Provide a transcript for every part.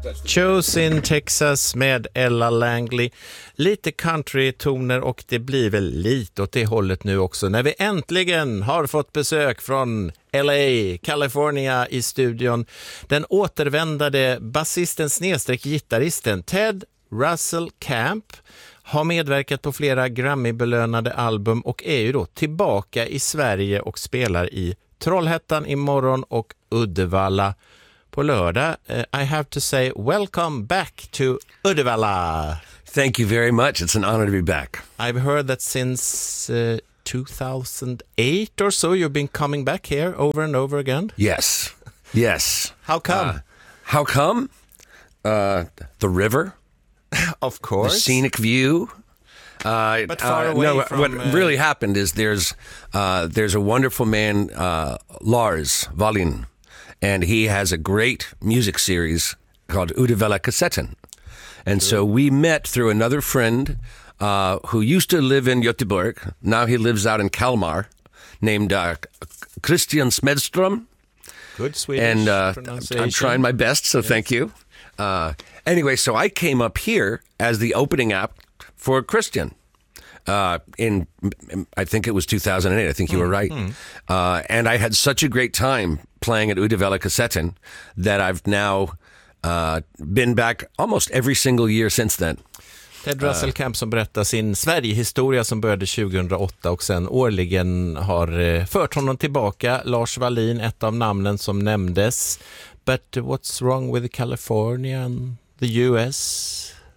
Chose in Texas med Ella Langley. Lite country-toner och det blir väl lite åt det hållet nu också när vi äntligen har fått besök från LA, California i studion. Den återvändade basisten /gitarristen Ted Russell Camp har medverkat på flera Grammy-belönade album och är ju då tillbaka i Sverige och spelar i Trollhättan imorgon och Uddevalla på lördag. I have to say welcome back to Uddevalla. Thank you very much. It's an honor to be back. I've heard that since 2008 or so you've been coming back here over and over again. Yes. Yes. How come? How come? The river. Of course. The scenic view. But far away from... What really happened is there's a wonderful man, Lars Wallin, and he has a great music series called Uddevalla Kassetten. And so we met through another friend who used to live in Göteborg. Now he lives out in Kalmar, named Christian Smedström. Good Swedish pronunciation. I'm trying my best, so thank you. Anyway, so I came up here as the opening act for Christian in, I think it was 2008. I think you were right. And I had such a great time playing at Uddevalla Kassetten that I've now been back almost every single year since then. Ted Russell Camp som berättar sin Sverigehistoria som började 2008 och sen årligen har fört honom tillbaka. Lars Wallin, ett av namnen som nämndes. But what's wrong with California and the US?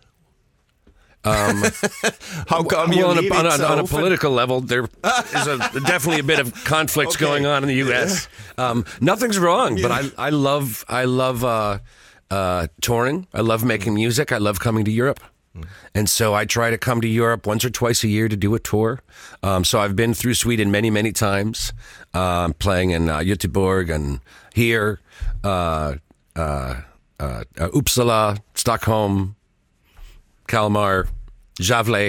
How come you on so a political level, there is definitely a bit of conflicts going on in the U.S. Nothing's wrong, but I love touring. I love making music. I love coming to Europe. And so I try to come to Europe once or twice a year to do a tour. So I've been through Sweden many, many times, playing in Göteborg and here, Uppsala, Stockholm, Kalmar, Gävle,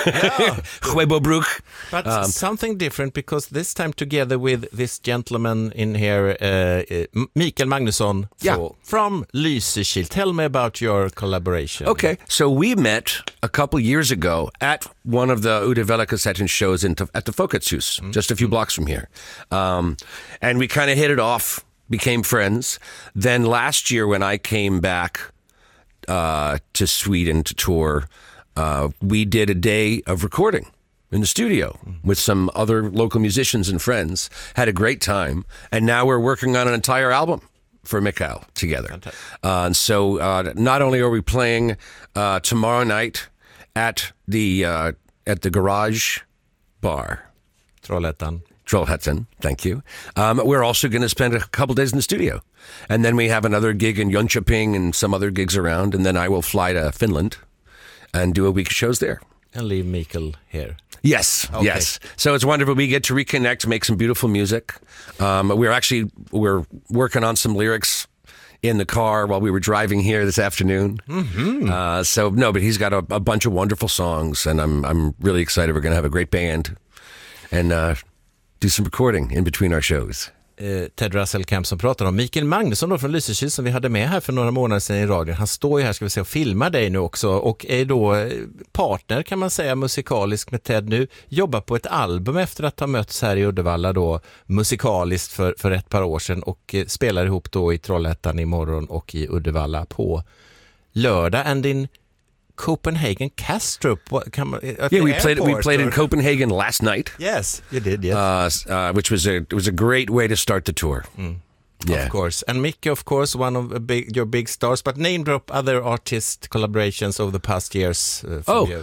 Sjöbobruk. But something different, because this time together with this gentleman in here, Mikael Magnusson from Lysekil. Tell me about your collaboration. Okay, so we met a couple years ago at one of the Uddevalla Kassetten shows at the Folketshus, just a few blocks from here. And we kind of hit it off, became friends. Then last year when I came back to Sweden to tour, we did a day of recording in the studio with some other local musicians and friends, had a great time, and now we're working on an entire album for Mikael together. And so not only are we playing tomorrow night at the Garage Bar, Trollhättan, thank you. We're also going to spend a couple days in the studio. And then we have another gig in Jönköping and some other gigs around. And then I will fly to Finland and do a week of shows there. And leave Mikael here. Yes, okay. Yes. So it's wonderful. We get to reconnect, make some beautiful music. We're working on some lyrics in the car while we were driving here this afternoon. But he's got a bunch of wonderful songs, and I'm really excited. We're going to have a great band and do some recording in between our shows. Ted Russell Camp som pratar om Mikael Magnusson då från Lysekil som vi hade med här för några månader sedan i radion. Han står ju här, ska vi se, och filmar dig nu också och är då partner, kan man säga, musikalisk med Ted nu. Jobbar på ett album efter att ha mötts här i Uddevalla då musikaliskt för ett par år sedan och spelar ihop då i Trollhättan imorgon och i Uddevalla på lördag. And in Copenhagen, Kastrup. We played in Copenhagen last night. Yes, you did. Yes, which was a great way to start the tour. Yeah. Of course, and Mickey, of course, one of your big stars. But name drop other artist collaborations over the past years. You.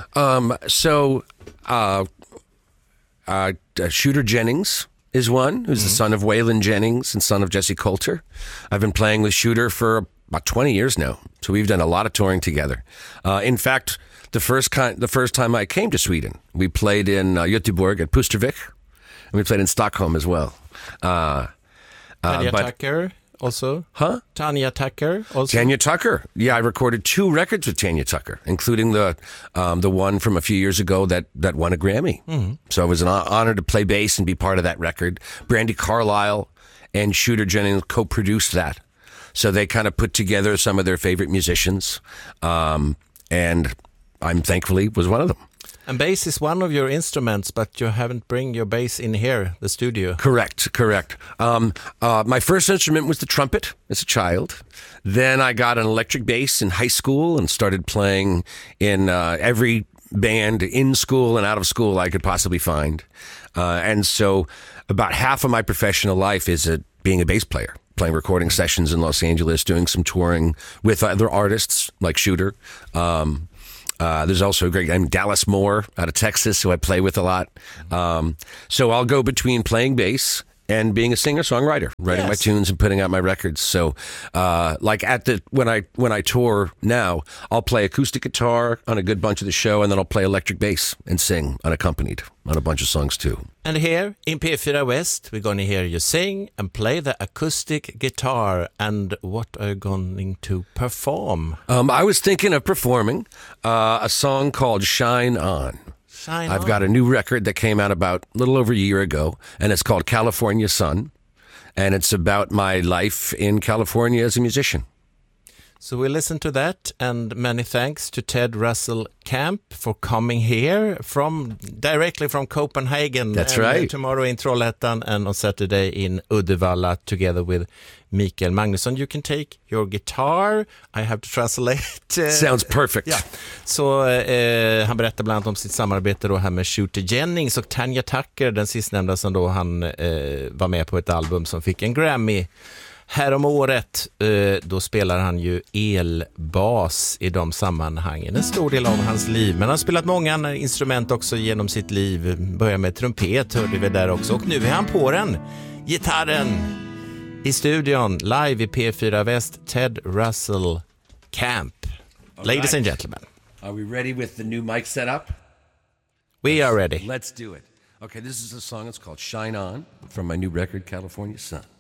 Shooter Jennings is one, who's the son of Waylon Jennings and son of Jesse Coulter. I've been playing with Shooter for about 20 years now, so we've done a lot of touring together. In fact, the first time I came to Sweden, we played in Göteborg at Pustervik, and we played in Stockholm as well. Tanya Tucker also? Huh? Tanya Tucker also? Tanya Tucker. Yeah, I recorded 2 records with Tanya Tucker, including the one from a few years ago that won a Grammy. So it was an honor to play bass and be part of that record. Brandi Carlile and Shooter Jennings co-produced that. So they kind of put together some of their favorite musicians, and I'm thankfully was one of them. And bass is one of your instruments, but you haven't bring your bass in here, the studio. Correct. My first instrument was the trumpet as a child. Then I got an electric bass in high school and started playing in every band in school and out of school I could possibly find. And so about half of my professional life is being a bass player, playing recording sessions in Los Angeles, doing some touring with other artists like Shooter. There's also a great guy named Dallas Moore out of Texas who I play with a lot. So I'll go between playing bass and being a singer-songwriter, writing my tunes and putting out my records. So, like when I tour now, I'll play acoustic guitar on a good bunch of the show, and then I'll play electric bass and sing unaccompanied on a bunch of songs too. And here in P4 West, we're going to hear you sing and play the acoustic guitar. And what are you going to perform? I was thinking of performing a song called Shine On. I've got a new record that came out about a little over a year ago, and it's called California Sun, and it's about my life in California as a musician. So we listen to that, and many thanks to Ted Russell Camp for coming here directly from Copenhagen. That's right. Tomorrow in Trollhättan and on Saturday in Uddevalla together with Mikael Magnusson. You can take your guitar. I have to translate. Sounds perfect. Ja. Så han berättar bland annat om sitt samarbete då här med Shooter Jennings och Tanya Tucker, den sistnämnda som då han var med på ett album som fick en Grammy. Här om året, då spelar han ju elbas i de sammanhangen. En stor del av hans liv. Men han har spelat många andra instrument också genom sitt liv. Börjar med trumpet, hörde vi där också. Och nu är han på den. Gitarren i studion, live i P4 Väst, Ted Russell Camp. Ladies and gentlemen. Are we ready with the new mic setup? We are ready. Let's do it. Okay, this is a song. It's called Shine On from my new record, California Sun.